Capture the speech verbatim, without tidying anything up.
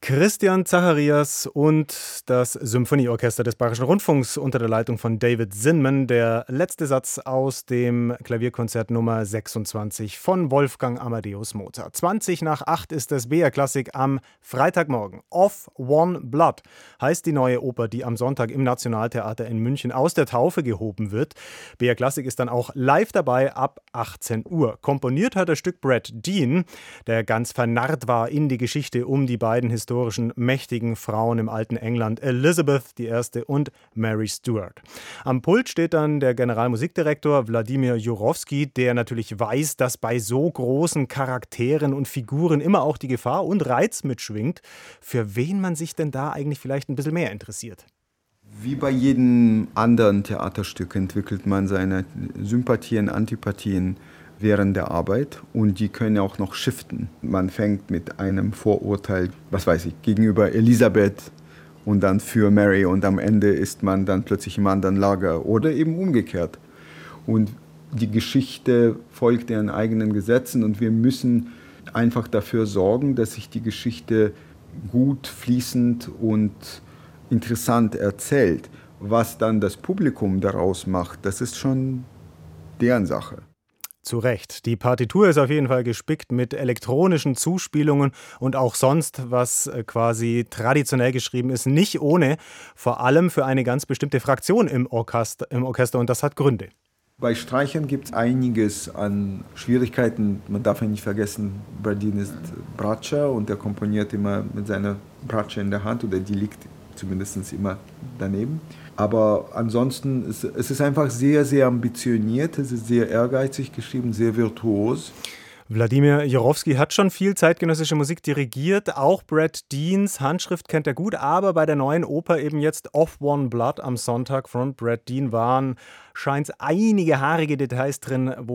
Christian Zacharias und das Symphonieorchester des Bayerischen Rundfunks unter der Leitung von David Zinman. Der letzte Satz aus dem Klavierkonzert Nummer sechsundzwanzig von Wolfgang Amadeus Mozart. zwanzig nach acht ist das B R Klassik am Freitagmorgen. Of One Blood heißt die neue Oper, die am Sonntag im Nationaltheater in München aus der Taufe gehoben wird. B R Klassik ist dann auch live dabei ab achtzehn Uhr. Komponiert hat das Stück Brad Dean, der ganz vernarrt war in die Geschichte um die beiden historischen mächtigen Frauen im alten England, Elizabeth die Erste und Mary Stuart. Am Pult steht dann der Generalmusikdirektor Wladimir Jurowski, der natürlich weiß, dass bei so großen Charakteren und Figuren immer auch die Gefahr und Reiz mitschwingt. Für wen man sich denn da eigentlich vielleicht ein bisschen mehr interessiert? Wie bei jedem anderen Theaterstück entwickelt man seine Sympathien, Antipathien während der Arbeit und die können auch noch shiften. Man fängt mit einem Vorurteil, was weiß ich, gegenüber Elisabeth und dann für Mary und am Ende ist man dann plötzlich im anderen Lager oder eben umgekehrt. Und die Geschichte folgt ihren eigenen Gesetzen und wir müssen einfach dafür sorgen, dass sich die Geschichte gut, fließend und interessant erzählt. Was dann das Publikum daraus macht, das ist schon deren Sache. Zu Recht. Die Partitur ist auf jeden Fall gespickt mit elektronischen Zuspielungen und auch sonst, was quasi traditionell geschrieben ist, nicht ohne, vor allem für eine ganz bestimmte Fraktion im Orchester, im Orchester und das hat Gründe. Bei Streichern gibt es einiges an Schwierigkeiten. Man darf ja nicht vergessen, Brad Dean ist Bratscher und er komponiert immer mit seiner Bratsche in der Hand oder die liegt zumindest immer daneben. Aber ansonsten, ist, es ist einfach sehr, sehr ambitioniert, es ist sehr ehrgeizig geschrieben, sehr virtuos. Wladimir Jurowski hat schon viel zeitgenössische Musik dirigiert, auch Brad Deans Handschrift kennt er gut, aber bei der neuen Oper eben jetzt Of One Blood am Sonntag von Brad Dean waren, scheint es einige haarige Details drin, wo